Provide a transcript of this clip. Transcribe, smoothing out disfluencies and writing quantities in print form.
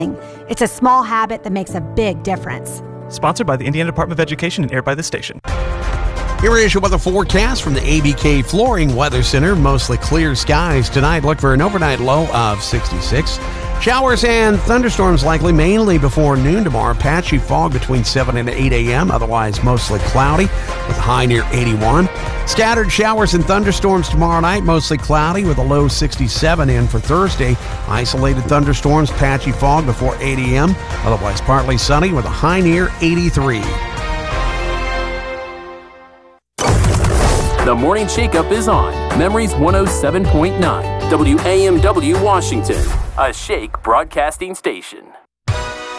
It's a small habit that makes a big difference. Sponsored by the Indiana Department of Education and aired by this station. Here is your weather forecast from the ABK Flooring Weather Center. Mostly clear skies tonight. Look for an overnight low of 66. Showers and thunderstorms likely mainly before noon tomorrow. Patchy fog between 7 and 8 a.m. Otherwise mostly cloudy with a high near 81. Scattered showers and thunderstorms tomorrow night. Mostly cloudy with a low 67 in for Thursday. Isolated thunderstorms, patchy fog before 8 a.m. Otherwise partly sunny with a high near 83. The Morning Shakeup is on Memories 107.9 WAMW Washington, a Shake broadcasting station.